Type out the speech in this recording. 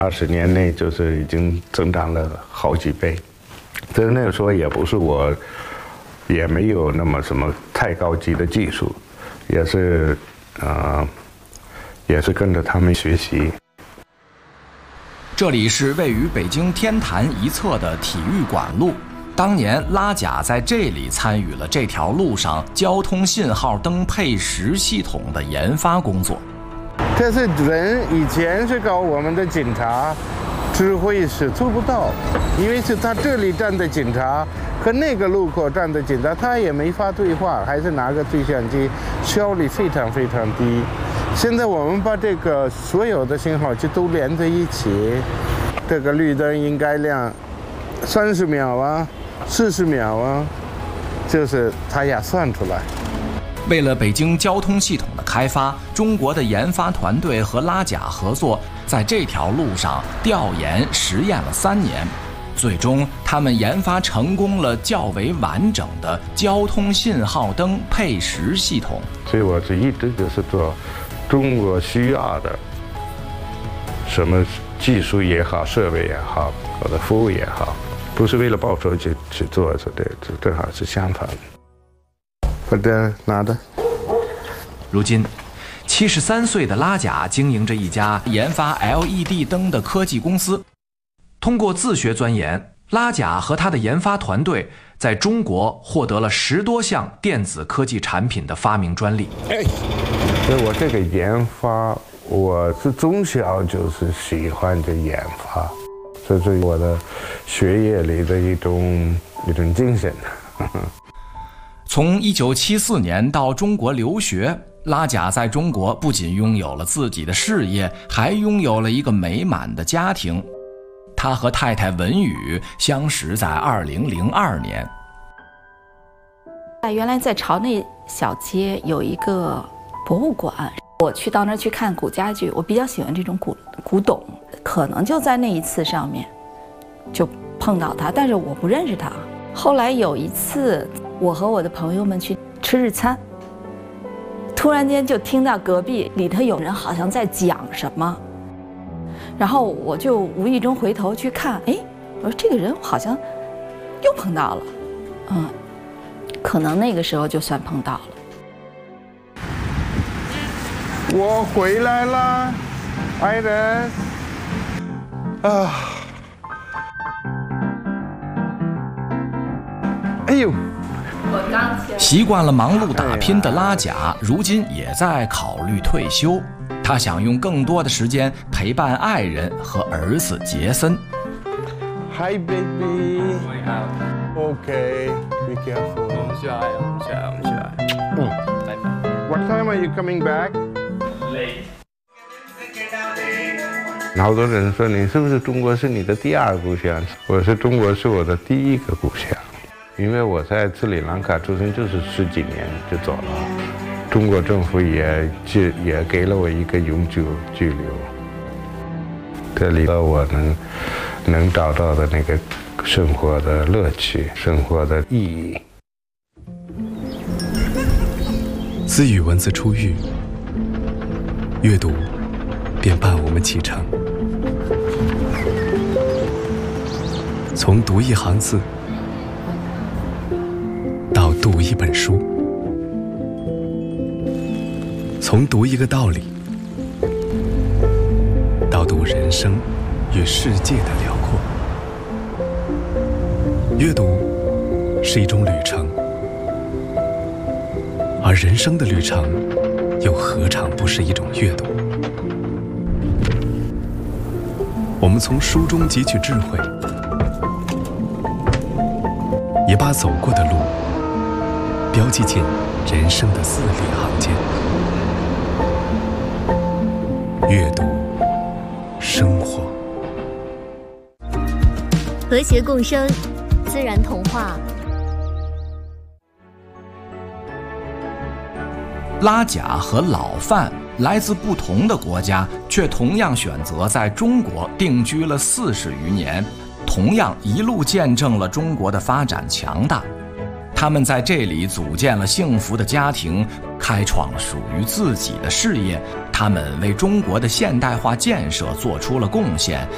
20年内就是已经增长了好几倍。在那个时候也不是我，也没有那么什么太高级的技术，也是跟着他们学习。 这里是位于北京天坛一侧的体育馆路。当年拉贾在这里参与了这条路上交通信号灯配时系统的研发工作。 这是人以前是搞我们的警察，指挥是做不到，因为是他这里站的警察和那个路口站的警察，他也没法对话，还是拿个对讲机，效率非常非常低。现在我们把这个所有的信号机都连在一起，这个绿灯应该亮30秒啊，40秒啊，就是他也算出来。 为了北京交通系统的开发，中国的研发团队和拉贾合作，在这条路上调研实验了3年，最终他们研发成功了较为完整的交通信号灯配时系统。 所以我是一直就是做中国需要的，什么技术也好，设备也好，或者服务也好，不是为了报酬去做，这正好是相反。把这拿着。 如今，73岁的拉贾经营着一家研发 LED 灯的科技公司。通过自学钻研，拉贾和他的研发团队在中国获得了10多项电子科技产品的发明专利。 所以我这个研发，我是从小就是喜欢这研发，这是我的学业里的一种精神。 从1974年到中国留学，拉贾在中国不仅拥有了自己的事业，还拥有了一个美满的家庭。他和太太文宇相识在2002年。 原来在朝内小街有一个博物馆，我到那儿去看古家具，我比较喜欢这种古董，可能就在那一次上面就碰到他，但是我不认识他。后来有一次，我和我的朋友们去吃日餐，突然间就听到隔壁里头有人好像在讲什么，然后我就无意中回头去看，哎，我说这个人好像又碰到了，可能那个时候就算碰到了。 我回来了，爱人啊！哎呦！ 习惯了忙碌打拼的拉贾，如今也在考虑退休。他想用更多的时间陪伴爱人和儿子杰森。 Hi baby. Okay, be careful. 我们下来。 What time are you coming back? Late. 好多人说你是不是中国是你的第2故乡？我说中国是我的第1个故乡。因为我在斯里兰卡出生，就是10几年就走了，中国政府也给了我一个永久居留。这里我能找到的那个生活的乐趣，生活的意义。 自与文字初遇，阅读便伴我们启程。从读一行字到读一本书，从读一个道理到读人生与世界的辽阔。阅读是一种旅程，而人生的旅程又何尝不是一种阅读？我们从书中汲取智慧，也把走过的路标记进人生的字里行间。阅读，生活， 和谐共生，自然童话。 拉贾和老范来自不同的国家，却同样选择在中国定居了40余年，同样一路见证了中国的发展强大。他们在这里组建了幸福的家庭，开创了属于自己的事业。他们为中国的现代化建设做出了贡献，